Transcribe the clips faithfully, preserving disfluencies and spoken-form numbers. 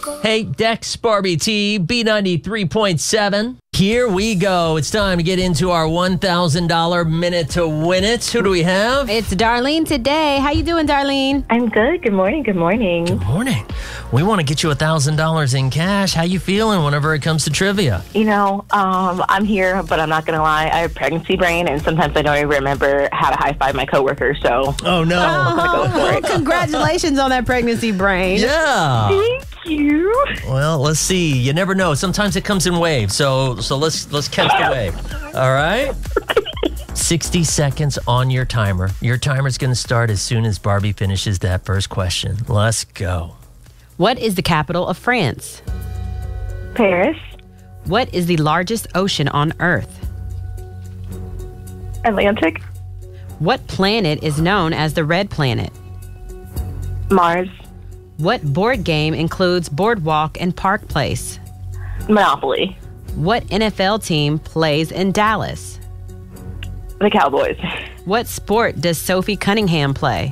Hey, Dex, Barbie T, B ninety-three point seven. Here we go. It's time to get into our one thousand dollars minute to win it. Who do we have? It's Darlene today. How you doing, Darlene? I'm good. Good morning. Good morning. Good morning. We want to get you one thousand dollars in cash. How you feeling whenever it comes to trivia? You know, um, I'm here, but I'm not going to lie. I have pregnancy brain, and sometimes I don't even remember how to high-five my coworker, so... Oh, no. I'm going to go for it. Congratulations on that pregnancy brain. Yeah. Thank you. Well, let's see. You never know. Sometimes it comes in waves, so so let's let's catch the wave. All right? sixty seconds on your timer. Your timer's going to start as soon as Barbie finishes that first question. Let's go. What is the capital of France? Paris. What is the largest ocean on Earth? Atlantic. What planet is known as the Red Planet? Mars. What board game includes Boardwalk and Park Place? Monopoly. What N F L team plays in Dallas? The Cowboys. What sport does Sophie Cunningham play?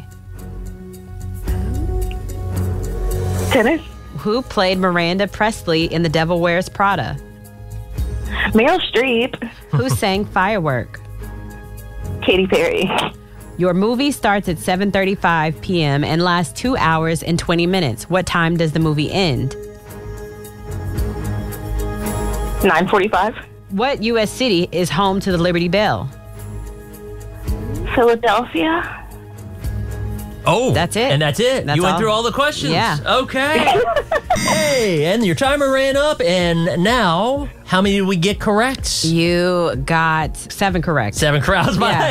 Tennis. Who played Miranda Presley in The Devil Wears Prada? Meryl Streep. Who sang Firework? Katy Perry. Your movie starts at seven thirty-five p.m. and lasts two hours and twenty minutes. What time does the movie end? nine forty-five. What U S city is home to the Liberty Bell? Philadelphia. Oh, That's it. And that's it. That's you went all. through all the questions. Yeah. Okay. Hey, and your timer ran up, and now, how many did we get correct? You got seven correct. Seven crowds. Yeah.